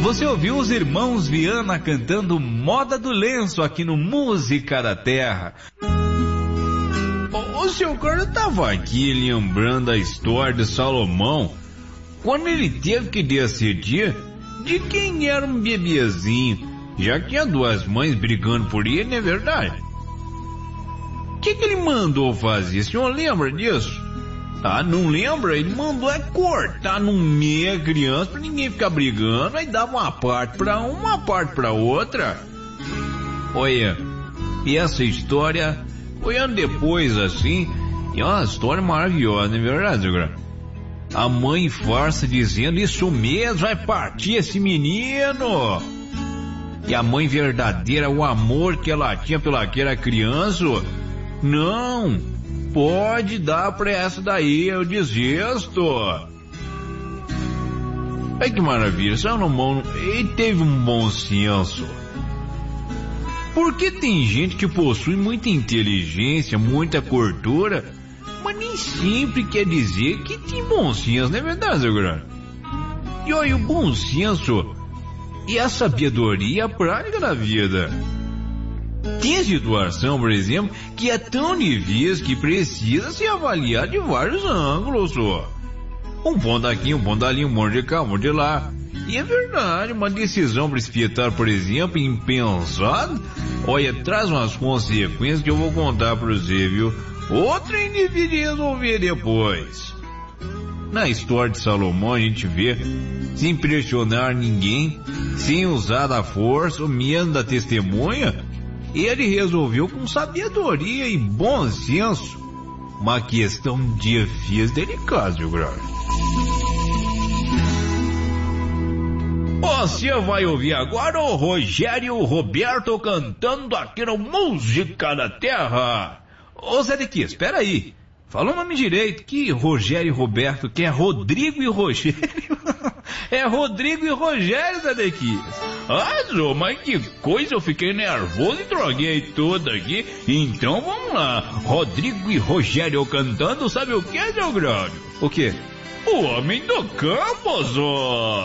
Você ouviu os irmãos Viana cantando Moda do Lenço aqui no Música da Terra. O seu cara tava aqui lembrando a história de Salomão, quando ele teve que decidir de quem era um bebezinho, já que tinha duas mães brigando por ele, não é verdade? O que ele mandou fazer? O senhor lembra disso? Ah, não lembra? Ele mandou cortar no meio a criança pra ninguém ficar brigando, aí dava uma parte pra uma parte pra outra. Olha, e essa história, olhando depois assim, é uma história maravilhosa, não é verdade, seu grande? A mãe farsa dizendo, isso mesmo, vai partir esse menino. E a mãe verdadeira, o amor que ela tinha pelaquela criança, não, pode dar pra essa daí, eu desisto. Ai, que maravilha, Salomão, ele teve um bom senso. Porque tem gente que possui muita inteligência, muita cultura, mas nem sempre quer dizer que tem bom senso, não é verdade, seu grande? E olha, o bom senso e a sabedoria, a prática da vida. Tem situação, por exemplo, que é tão difícil que precisa se avaliar de vários ângulos, só. Um ponto aqui, um ponto ali, um monte de cá, um monte de lá. E é verdade, uma decisão precipitada, por exemplo, impensada, olha, traz umas consequências que eu vou contar pra você, viu? Outra indivíduo resolver depois. Na história de Salomão a gente vê, sem pressionar ninguém, sem usar da força ou medo da testemunha, ele resolveu com sabedoria e bom senso uma questão difícil, delicada, viu, grande? Você vai ouvir agora o Rogério Roberto cantando aqui no Música da Terra. Ô Zé Dequi, espera aí. Fala o nome direito, que Rogério e Roberto, que é Rodrigo e Rogério. É Rodrigo e Rogério, Zé Dequi. Ah, Zô, mas que coisa, eu fiquei nervoso e droguei tudo aqui. Então vamos lá, Rodrigo e Rogério cantando, sabe o que, meu grande? O quê? O Homem do Campo, Zô.